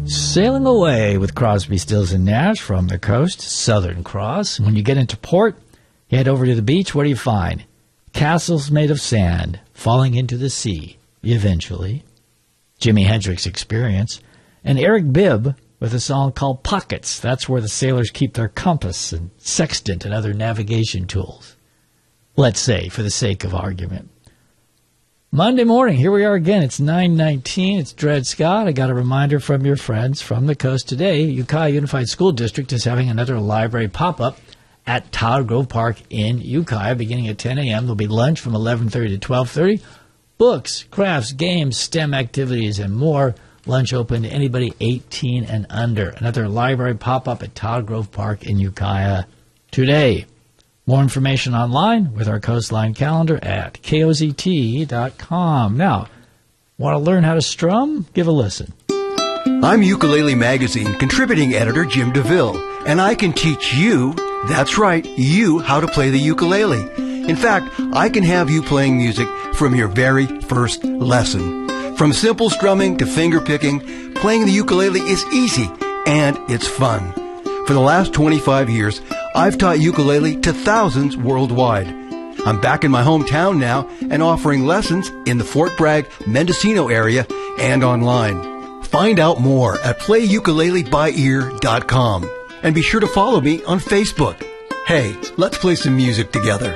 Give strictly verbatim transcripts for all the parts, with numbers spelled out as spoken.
Sailing away with Crosby, Stills, and Nash from the coast, Southern Cross. When you get into port, you head over to the beach. What do you find? Castles made of sand falling into the sea, eventually. Jimi Hendrix Experience. And Eric Bibb with a song called Pockets. That's where the sailors keep their compass and sextant and other navigation tools. Let's say, for the sake of argument. Monday morning, here we are again. It's nine nineteen. It's Dred Scott. I got a reminder from your friends from the coast today. Ukiah Unified School District is having another library pop-up at Tower Grove Park in Ukiah beginning at ten a.m. There'll be lunch from eleven thirty to twelve thirty. Books, crafts, games, STEM activities, and more. Lunch open to anybody eighteen and under. Another library pop-up at Tower Grove Park in Ukiah today. More information online with our Coastline calendar at K O Z T dot com. Now, want to learn how to strum? Give a listen. I'm Ukulele Magazine contributing editor Jim DeVille, and I can teach you, that's right, you, how to play the ukulele. In fact, I can have you playing music from your very first lesson. From simple strumming to finger picking, playing the ukulele is easy, and it's fun. For the last twenty-five years, I've taught ukulele to thousands worldwide. I'm back in my hometown now and offering lessons in the Fort Bragg, Mendocino area and online. Find out more at play ukulele by ear dot com. And be sure to follow me on Facebook. Hey, let's play some music together.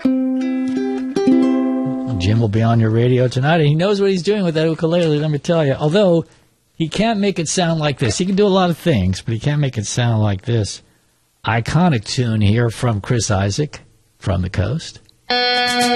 Jim will be on your radio tonight, and he knows what he's doing with that ukulele, let me tell you. Although, he can't make it sound like this. He can do a lot of things, but he can't make it sound like this. Iconic tune here from Chris Isaak from the coast.